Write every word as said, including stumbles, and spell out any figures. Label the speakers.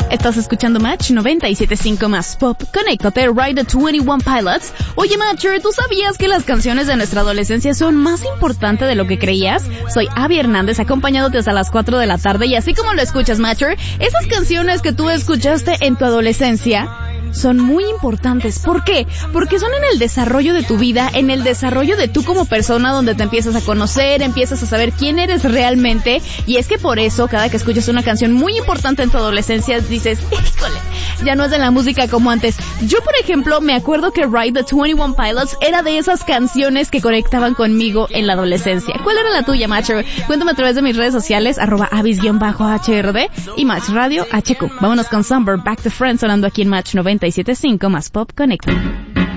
Speaker 1: Estás escuchando Match noventa y siete punto cinco más Pop. Conéctate, Ride the veintiuno Pilots. Oye, Matcher, ¿tú sabías que las canciones de nuestra adolescencia son más importantes de lo que creías? Soy Abby Hernández, acompañándote hasta las cuatro de la tarde, y así como lo escuchas, Matcher, esas canciones que tú escuchaste en tu adolescencia son muy importantes. ¿Por qué? Porque son en el desarrollo de tu vida, en el desarrollo de tú como persona, donde te empiezas a conocer, empiezas a saber quién eres realmente, y es que por eso, cada que escuchas una canción muy importante en tu adolescencia, dices, híjole, ya no es de la música como antes. Yo, por ejemplo, me acuerdo que Ride the veintiuno Pilots era de esas canciones que conectaban conmigo en la adolescencia. ¿Cuál era la tuya, Matcher? Cuéntame a través de mis redes sociales, arroba avis-H R D y Match Radio H Q. Vámonos con Summer, Back to Friends, sonando aquí en Match noventa y siete punto cinco más Pop Connected.